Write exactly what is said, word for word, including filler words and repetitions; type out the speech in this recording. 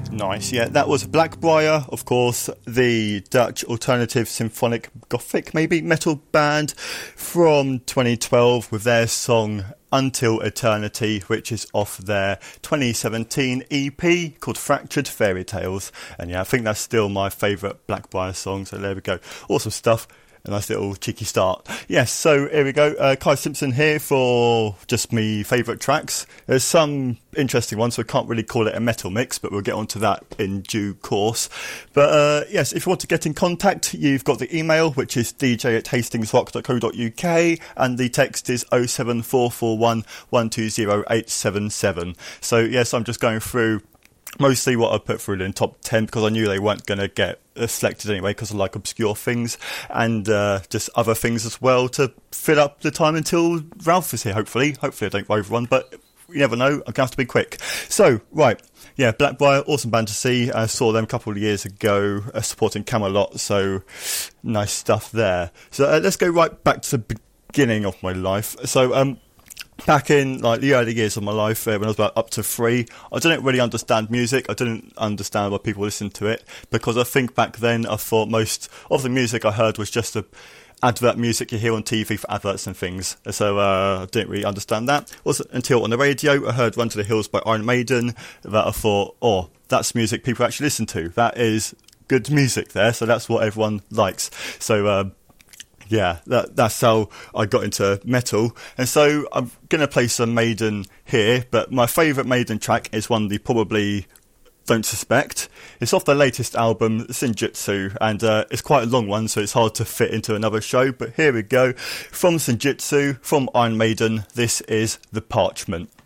Nice, yeah, that was Blackbriar, of course, the Dutch alternative symphonic gothic, maybe, metal band from twenty twelve with their song Until Eternity, which is off their twenty seventeen E P called Fractured Fairy Tales. And yeah, I think that's still my favourite Blackbriar song, so there we go. Awesome stuff. A nice little cheeky start. Yes, so here we go. Uh, Kai Simpson here for just me favourite tracks. There's some interesting ones, so I can't really call it a metal mix, but we'll get onto that in due course. But uh, yes, if you want to get in contact, you've got the email, which is d j at hastingsrock dot co dot u k, and the text is oh seven four four one, one two zero eight seven seven. So yes, I'm just going through mostly what I put through in top ten because I knew they weren't going to get uh, selected anyway because I like obscure things and uh, just other things as well to fill up the time until Ralph is here, hopefully. Hopefully I don't go over one, but you never know. I'm going to have to be quick. So, right. Yeah, Blackbriar, awesome band to see. I saw them a couple of years ago uh, supporting Camelot, so nice stuff there. So uh, let's go right back to the beginning of my life. So, um, back in like the early years of my life, uh, when I was about up to three, I didn't really understand music. I didn't understand why people listened to it because I think back then I thought most of the music I heard was just the advert music you hear on T V for adverts and things. So uh, I didn't really understand that. Also, until on the radio I heard Run to the Hills by Iron Maiden, that I thought, oh, that's music people actually listen to. That is good music there, so that's what everyone likes. So um, yeah, that, that's how I got into metal. And so I'm going to play some Maiden here, but my favourite Maiden track is one you probably don't suspect. It's off their latest album, Senjutsu, and uh, it's quite a long one, so it's hard to fit into another show. But here we go. From Senjutsu, from Iron Maiden, this is The Parchment.